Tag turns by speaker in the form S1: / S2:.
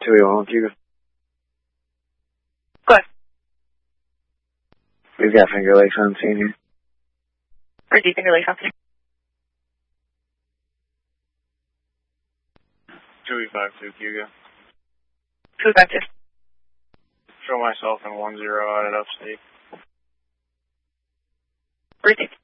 S1: 281 Hugo.
S2: Go ahead.
S1: We've got Finger Lakes on scene here.
S2: Where's the Finger Lakes on scene?
S3: 252 Hugo.
S2: 252.
S3: Show myself in 10 out at upstate.
S2: Repeat.